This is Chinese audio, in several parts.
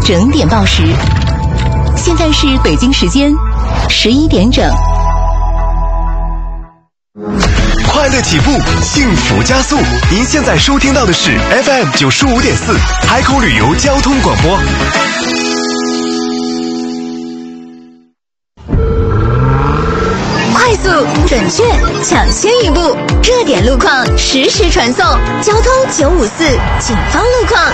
整点报时。现在是北京时间11点整。 快乐起步，幸福加速。您现在收听到的是 FM 95.4海口旅游交通广播。 快速、准确、抢先一步，热点路况实时传送。交通954，警方路况。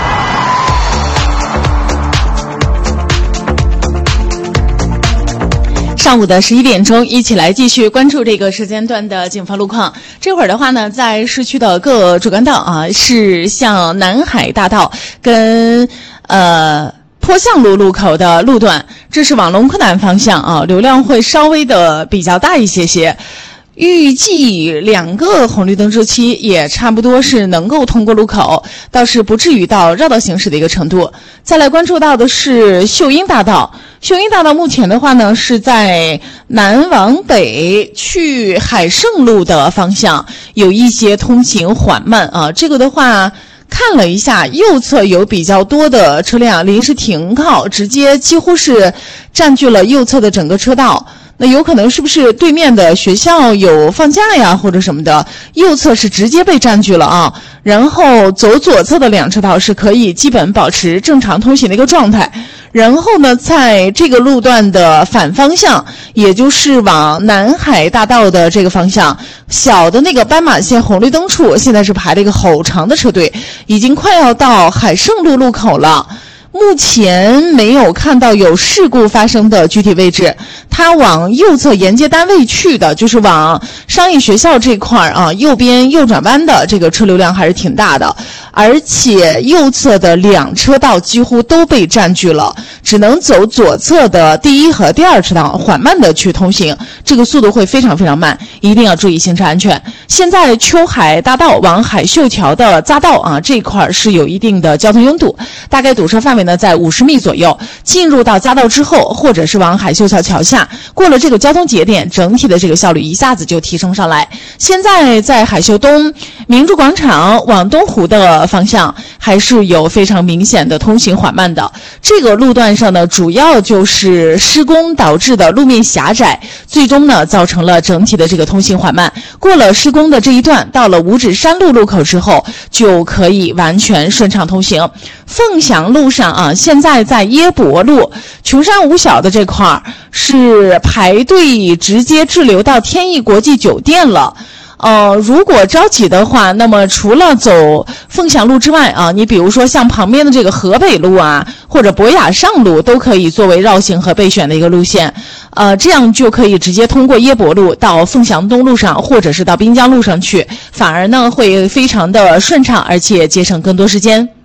上午的11点钟，一起来继续关注这个时间段的警方路况。这会儿的话呢，在市区的各主干道啊，是向南海大道跟坡巷路路口的路段，这是往龙昆南方向啊，流量会稍微的比较大一些。预计2个红绿灯周期也差不多是能够通过路口，倒是不至于到绕道行驶的一个程度。再来关注到的是秀英大道。秀英大道目前的话呢，是在南往北去海盛路的方向有一些通行缓慢啊。这个的话看了一下，右侧有比较多的车辆临时停靠，直接几乎是占据了右侧的整个车道。那有可能是不是对面的学校有放假呀或者什么的，右侧是直接被占据了啊。然后走左侧的2车道是可以基本保持正常通行的一个状态。然后呢，在这个路段的反方向，也就是往南海大道的这个方向，小的那个斑马线红绿灯处，现在是排了一个好长的车队，已经快要到海盛路路口了。目前没有看到有事故发生的具体位置，它往右侧沿街单位去的，就是往商业学校这块啊，右边右转弯的这个车流量还是挺大的，而且右侧的2车道几乎都被占据了，只能走左侧的第1和第2车道缓慢的去通行，这个速度会非常非常慢，一定要注意行车安全。现在秋海大道往海秀桥的匝道啊，这块是有一定的交通拥堵，大概堵车范围呢在50米左右。进入到匝道之后，或者是往海秀桥桥下，过了这个交通节点，整体的这个效率一下子就提升上来。现在在海秀东明珠广场往东湖的方向还是有非常明显的通行缓慢的。这个路段上呢，主要就是施工导致的路面狭窄，最终呢造成了整体的这个通行缓慢。过了施工的这一段，到了五指山路路口之后，就可以完全顺畅通行。凤翔路上啊，现在在耶博路琼山五小的这块儿是排队直接滞留到天意国际酒店了。如果着急的话，那么除了走凤翔路之外啊，你比如说像旁边的这个河北路啊，或者博雅上路，都可以作为绕行和备选的一个路线。这样就可以直接通过耶博路到凤翔东路上，或者是到滨江路上去，反而呢会非常的顺畅，而且节省更多时间。